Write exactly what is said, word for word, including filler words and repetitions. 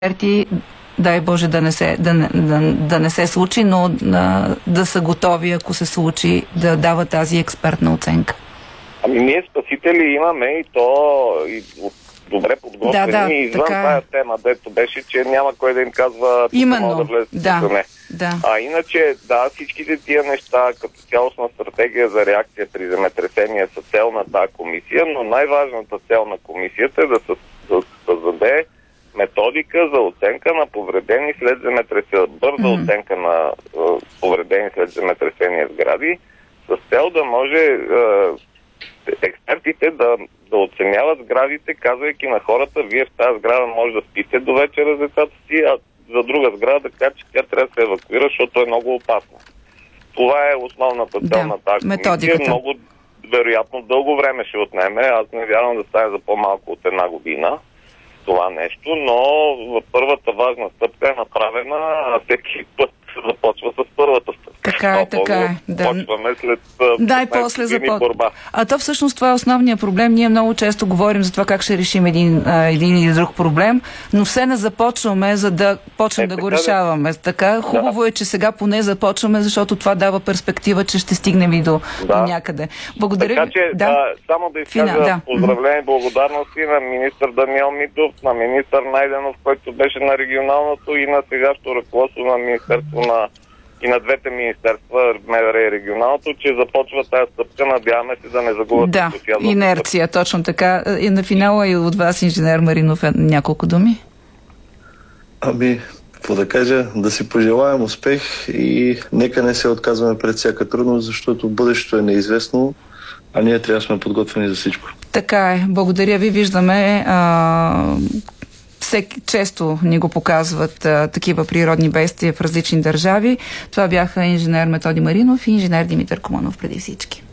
експерти, дай Боже да не се, да, да, да не се случи, но да, да са готови, ако се случи, да дава тази експертна оценка? Ами ние спасители имаме и то и добре подготвени, да, да, извън така... тая тема, дето беше, че няма кой да им казва, че именно, да влезете да, не. да. А иначе, да, всичките тия неща, като цялостна стратегия за реакция при земетресения са цел на тази комисия, но най-важната цел на комисията е да създаде методика за оценка на повредени след земетресения, бърза mm-hmm. оценка на uh, повредени след земетресения сгради, с цел да може uh, експертите да, да оценяват сградите, казвайки на хората, вие в тази сграда може да спите до вечера с децата си, а за друга сграда да кажа, че тя трябва да се евакуира, защото е много опасно. Това е основната цел да, на тази методиката. комисия. Много вероятно дълго време ще отнеме. Аз не вярвам да стане за по-малко от една година това нещо, но първата важна стъпка е направена, а всеки път започва с първата стъпка. Така е, така е. Да. Почваме след да, и после започва борба. А то всъщност това е основният проблем. Ние много често говорим за това как ще решим един, а, един или друг проблем, но все не започваме, за да почнем е, да го решаваме. Така хубаво да. е, че сега поне започваме, защото това дава перспектива, че ще стигнем и до, да. до някъде. Благодаря. Така че, да. а, само да изкажа да. поздравления и благодарности на министър Даниел Митов, на министър Найденов, който беше на регионалното, и на сегашното ръководство на Министерство на и на двете министерства, МВР и регионалното, че започва тази стъпка. Надяваме се да не загубят. Да, инерция, точно така. И на финала и от вас, инженер Маринов, няколко думи. Ами, какво да кажа, да си пожелаем успех и нека не се отказваме пред всяка трудност, защото бъдещето е неизвестно, а ние трябва да сме подготвени за всичко. Така е. Благодаря ви. Виждаме а... Всеки, често ни го показват а, такива природни бедствия в различни държави. Това бяха инженер Методи Маринов и инженер Димитър Куманов преди всички.